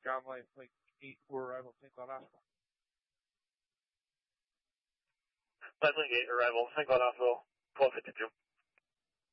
John Lake 8-4 arrival, St. Cloud Hospital. Lake 8 arrival, St. Cloud Hospital, 1252.